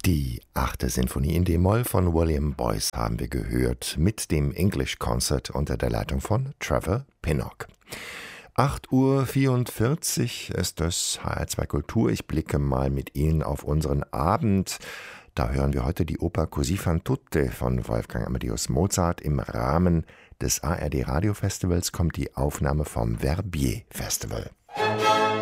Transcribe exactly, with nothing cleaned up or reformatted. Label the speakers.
Speaker 1: Die achte Sinfonie in D-Moll von William Boyce haben wir gehört, mit dem English Concert unter der Leitung von Trevor Pinnock. acht Uhr vierundvierzig ist das H R zwei Kultur. Ich blicke mal mit Ihnen auf unseren Abend. Da hören wir heute die Oper Così fan tutte von Wolfgang Amadeus Mozart. Im Rahmen des A R D Radio Festivals kommt die Aufnahme vom Verbier Festival.